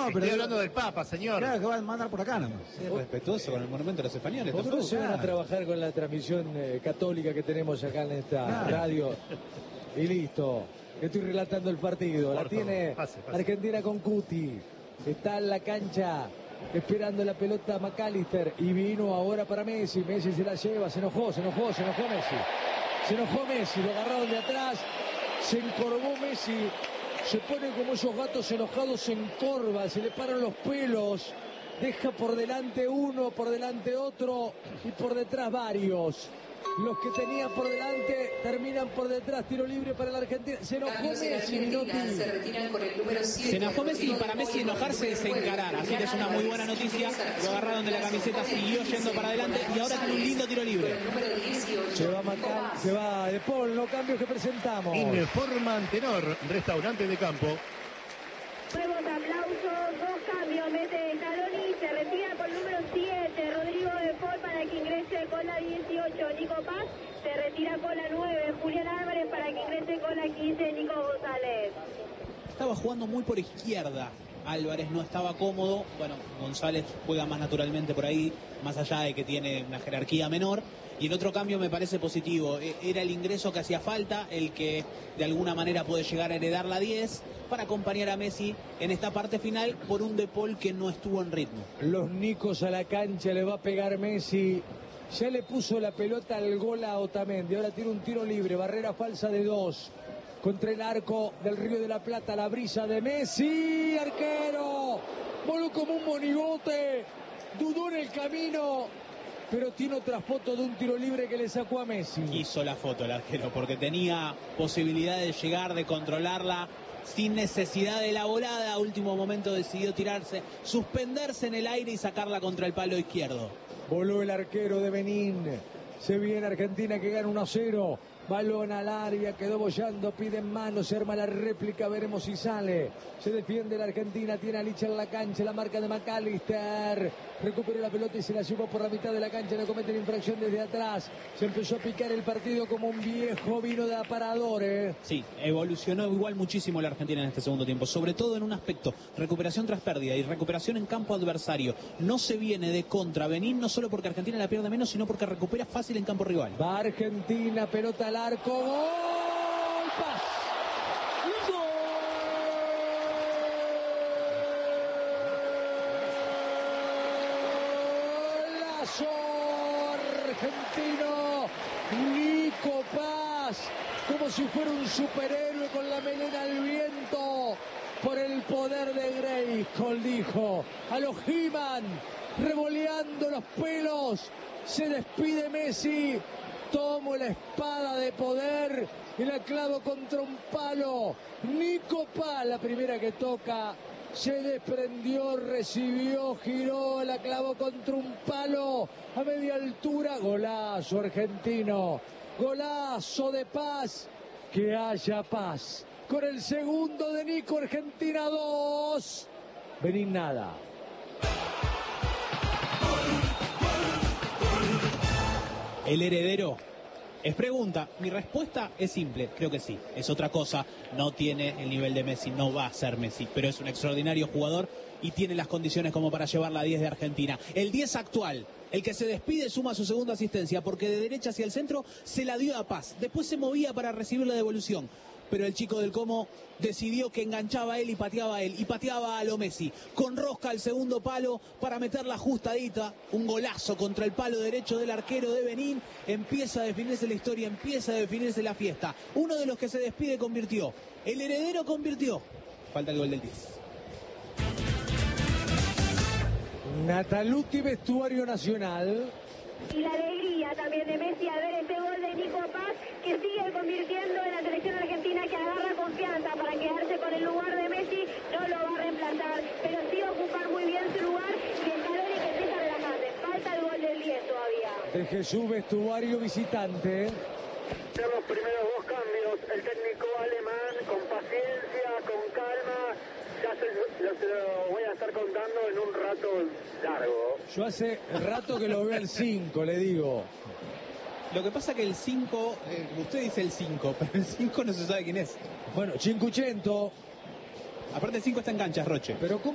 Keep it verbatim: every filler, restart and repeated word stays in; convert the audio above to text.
no, pero estoy hablando del Papa, señor. Claro, que va a mandar por acá nomás. Sí, respetuoso con el monumento de los españoles. Vosotros se van a trabajar con la transmisión eh, católica que tenemos acá en esta Claro. radio. Y listo. Estoy relatando el partido. La Por tiene favor, pase, pase. Argentina con Cuti. Está en la cancha esperando la pelota McAllister. Y vino ahora para Messi. Messi se la lleva. Se enojó, se enojó, se enojó Messi. Se enojó Messi. Lo agarraron de atrás. Se encorvó Messi. Se pone como esos gatos enojados, se encorva. Se le paran los pelos. Deja por delante uno, por delante otro. Y por detrás varios. Los que tenían por delante terminan por detrás. Tiro libre para la Argentina. Se enojó Messi, Minotti. Se retiran con el número siete. Se enojó Messi y para Messi enojarse es encarar. Así que es una muy buena noticia. Lo agarraron de la camiseta, siguió yendo para adelante y ahora tiene un lindo tiro libre. Se va a matar, se va De Paul, los cambios que presentamos. Informa Antenor, restaurante de campo. Nuevos aplausos, dos cambios, mete Scaloni, se retira con número siete, Rodrigo De Paul para que ingrese con la dieciocho, Nico Paz, se retira con la nueve, Julián Álvarez para que ingrese con la quince, Nico González. Estaba jugando muy por izquierda. Álvarez no estaba cómodo. Bueno, González juega más naturalmente por ahí, más allá de que tiene una jerarquía menor. Y el otro cambio me parece positivo. Era el ingreso que hacía falta, el que de alguna manera puede llegar a heredar la diez para acompañar a Messi en esta parte final por un De Paul que no estuvo en ritmo. Los Nicos a la cancha, le va a pegar Messi. Ya le puso la pelota al gol a Otamendi. Ahora tiene un tiro libre, barrera falsa de dos. Contra el arco del Río de la Plata, la brisa de Messi, arquero. Voló como un monigote. Dudó en el camino, pero tiene otra foto de un tiro libre que le sacó a Messi. Hizo la foto el arquero porque tenía posibilidad de llegar, de controlarla sin necesidad de la volada. A último momento decidió tirarse, suspenderse en el aire y sacarla contra el palo izquierdo. Voló el arquero de Benín. Se viene Argentina que gana uno a cero. Balón al área, quedó bollando, piden mano, se arma la réplica, veremos si sale. Se defiende la Argentina, tiene a Licha en la cancha, la marca de McAllister. Recupera la pelota y se la llevó por la mitad de la cancha, le cometen infracción desde atrás. Se empezó a picar el partido como un viejo vino de aparador, ¿eh? Sí, evolucionó igual muchísimo la Argentina en este segundo tiempo, sobre todo en un aspecto, recuperación tras pérdida y recuperación en campo adversario. No se viene de contra Benín, no solo porque Argentina la pierde menos, sino porque recupera fácil en campo rival. Va Argentina, pelota al arco, gol, Paz. Golazo argentino, Nico Paz, como si fuera un superhéroe con la melena al viento, por el poder de Grayskull, dijo, a los He-Man, revoleando los pelos, se despide Messi. Tomo la espada de poder y la clavo contra un palo. Nico Paz, la primera que toca, se desprendió, recibió, giró, la clavó contra un palo a media altura. Golazo argentino, golazo de Paz. Que haya paz. Con el segundo de Nico, Argentina dos. Benín nada. ¿El heredero? Es pregunta. Mi respuesta es simple, creo que sí. Es otra cosa, no tiene el nivel de Messi, no va a ser Messi, pero es un extraordinario jugador y tiene las condiciones como para llevar la diez de Argentina. El diez actual, el que se despide, suma su segunda asistencia, porque de derecha hacia el centro se la dio a Paz. Después se movía para recibir la devolución. Pero el chico del Como decidió que enganchaba a él y pateaba a él, y pateaba a lo Messi, con rosca al segundo palo para meterla ajustadita, un golazo contra el palo derecho del arquero de Benín. Empieza a definirse la historia, empieza a definirse la fiesta. Uno de los que se despide convirtió, el heredero convirtió. Falta el gol del diez. Nataluti, vestuario nacional. Y la alegría también de Messi a ver este gol de Nico Paz, que sigue convirtiendo en la selección argentina, que agarra confianza para quedarse con el lugar de Messi. No lo va a reemplazar, pero sí va a ocupar muy bien su lugar, y el Scaloni que empieza a relajarse. Falta el gol del diez todavía. De Jesús, vestuario visitante. Hacer los primeros dos cambios, el técnico alemán con paciencia, con calma, ya se lo, se lo voy a estar contando en un rato largo. Yo hace rato que lo veo al cinco, le digo. Lo que pasa que el cinco, eh, usted dice el cinco, pero el cinco no se sabe quién es. Bueno, Cinquecento. Aparte el cinco está en canchas, Roche. Pero ¿cómo